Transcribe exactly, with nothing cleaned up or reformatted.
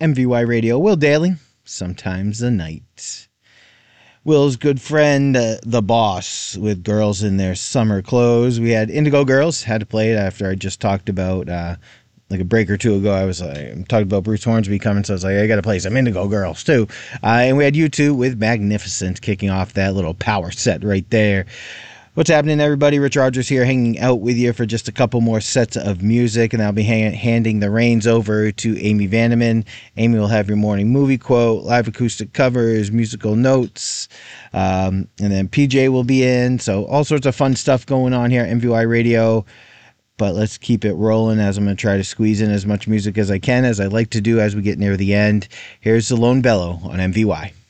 M V Y Radio, Will Daly, Sometimes the Night. Will's good friend, uh, The Boss, with Girls in Their Summer Clothes. We had Indigo Girls, had to play it after I just talked about, uh, like a break or two ago, I was like, I'm talking about Bruce Hornsby coming, so I was like, I got to play some Indigo Girls, too. Uh, and we had U two with Magnificent kicking off that little power set right there. What's happening, everybody? Rich Rogers here, hanging out with you for just a couple more sets of music, and I'll be hang- handing the reins over to Amy Vandeman. Amy will have your morning movie quote, live acoustic covers, musical notes, um, and then P J will be in, so all sorts of fun stuff going on here at M V Y Radio. But let's keep it rolling as I'm going to try to squeeze in as much music as I can, as I like to do as we get near the end. Here's the Lone Bellow on M V Y.